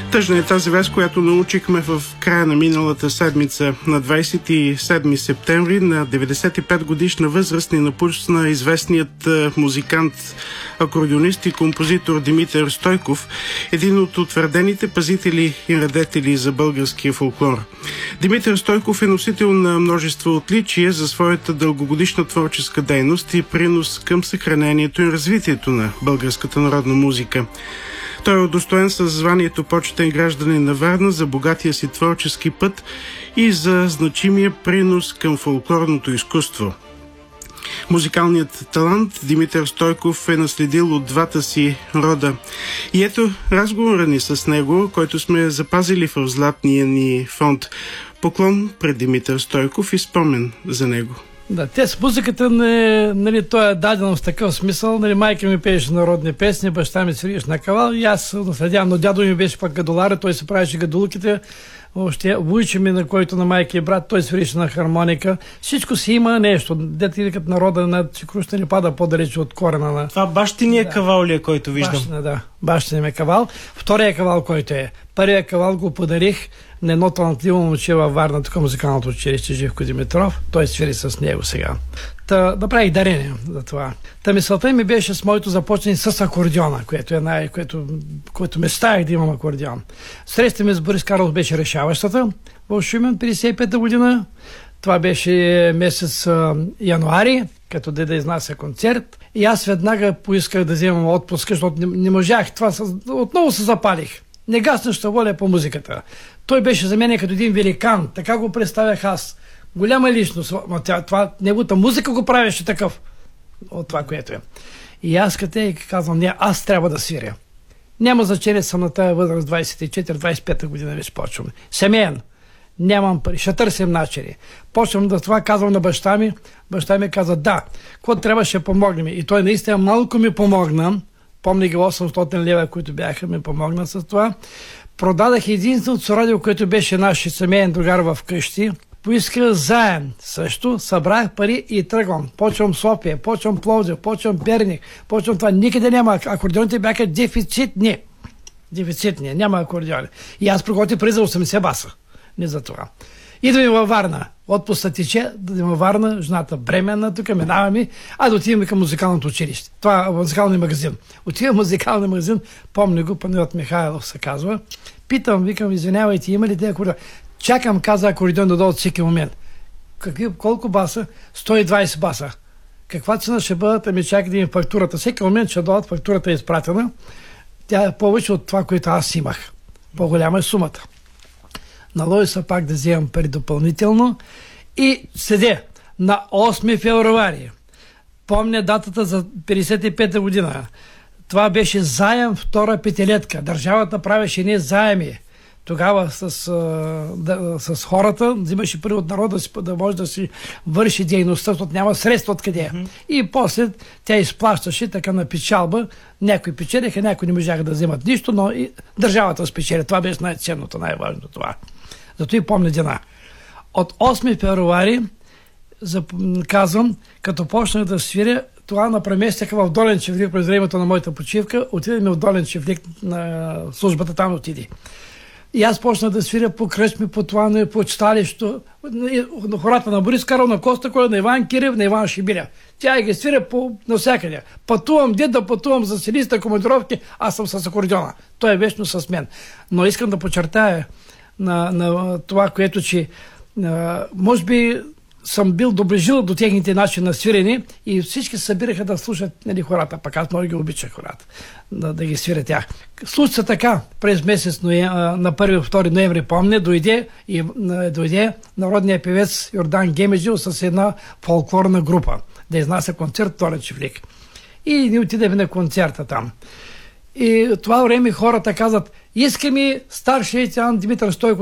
Тъжна е тази вест, която научихме в края на миналата седмица. На 27 септември на 95 годишна възраст ни напусна известният музикант, акордеонист и композитор Димитър Стойков, един от утвърдените пазители и радетели за българския фолклор. Димитър Стойков е носител на множество отличия за своята дългогодишна творческа дейност и принос към съхранението и развитието на българската народна музика. Той е удостоен със званието почетен гражданин на Варна за богатия си творчески път и за значимия принос към фолклорното изкуство. Музикалният талант Димитър Стойков е наследил от двата си рода. И ето разговора ни с него, който сме запазили в златния ни фонд. Поклон пред Димитър Стойков и спомен за него. Да, те с музиката, той е дадено в такъв смисъл. Майка ми пееше народни песни, баща ми свириш на кавал и аз наследявам, но дядо ми беше пък гадолар, той се правеше гадулките. Въобще, вуйче ми, на който на майка и брат, той свириш на хармоника. Всичко си има нещо. Дете викат народа на чекруща не пада по-далече от корена на... Това бащиния кавал ли е, който виждам? Бащиния ми кавал. Втория кавал, който е. Първия кавал го подарих на едно талантливо момче във Варна, тук музикалното училище Живко Димитров. Той свири с него сега. Направих дарение за това. Мисълта ми беше с моето започнение с акордеона, което мечтаях да имам акордеон. Срещата ми с Борис Карлов беше решаващата в Шумен 55-та година. Това беше месец януари, като да изнася концерт. И аз веднага поисках да вземам отпуска, защото не можах. Отново се запалих. Негаснаща воля по музиката. Той беше за мен като един великан. Така го представях аз. Голяма личност. Неговата музика го правеше такъв. От това, което е. И аз казвам, аз трябва да свиря. Няма значение, съм на тая възраст 24-25 година вече почвам. Семейен. Нямам пари. Ще търсим начини. Почвам да това казвам на баща ми. Баща ми каза, да. Какво трябва, ще помогнем. И той наистина малко ми помогна. Помня ги 800 лева, които бяха, ми помогна с това. Продадах единственото радио, което беше наш семейен другар в къщи. Поисках заем също, събрах пари и тръгвам. Почвам София, почвам Пловдив, почвам Перник, почвам това. Никъде няма. Акордеоните бяха дефицитни. Няма акордеони. И аз приготвих пари за 80 баса. Не за това. Идваме във Варна. Отпуска тече, да във Варна, жената бременна, тук минаваме, да отиваме към музикалното училище. Това е музикалния магазин. Отивам в музикалния магазин, помня го, Панайот Михайлов се казва. Питам, викам, извинявайте, има ли те акордеон? Чакам, каза акордеон да дойдат всеки момент. Колко баса? 120 баса. Каква цена ще бъдат? Чакай да им фактурата. Всеки момент ще дойдат, фактурата е изпратена. Тя е повече от това, което аз имах. По-голяма е сумата. Наложи се пак да вземам пари допълнително и седе на 8 февруари. Помня датата за 55-та година. Това беше заем втора петилетка. Държавата правеше не заеми. Тогава с хората взимаше пари от народа, да може да си върши дейността, защото няма средства откъде. И после тя изплащаше така на печалба. Някои печелиха, някои не можаха да вземат нищо, но и държавата спечели. Това беше най-ценното, най-важното това. Зато и помня дена. От 8 февруари, казвам, като почнах да свиря, това на преместяха в Долен Чифлик през времето на моята почивка. Отидем в Долен Чифлик на службата, там отиде. И аз почнах да свиря по кръчми, по това, по читалището, на хората на Борис Карлов, на Коста Коля, на Иван Кирев, на Иван Шибиля. Тя ги свиря навсякъде. Пътувам, да пътувам за селиста командировки, аз съм с акордеона. Той е вечно с мен. Но искам да подчертая на това, което, че може би съм бил доближил до техните начини на свирене и всички се събираха да слушат хората. Пък аз много ги обичах хората, да ги свиря тях. Случи се така, през месец на 1-2 ноември, помня, дойде народният певец Йордан Гемеджил с една фолклорна група да изнася концерт в Долен Чифлик. И ни отидем на концерта там. И това време хората казват, искаме старшия лейтенант Димитър Стойков